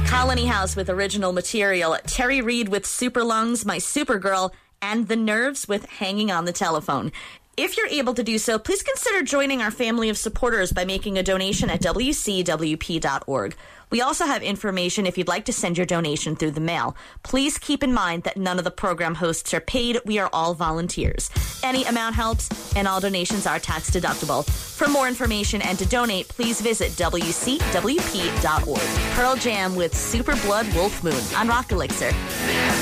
Colony House with original material, Terry Reid with Super Lungs, My Supergirl, and The Nerves with Hanging on the Telephone. If you're able to do so, please consider joining our family of supporters by making a donation at wcwp.org. We also have information if you'd like to send your donation through the mail. Please keep in mind that none of the program hosts are paid. We are all volunteers. Any amount helps, and all donations are tax deductible. For more information and to donate, please visit wcwp.org. Pearl Jam with Super Blood Wolf Moon on Rock Elixir.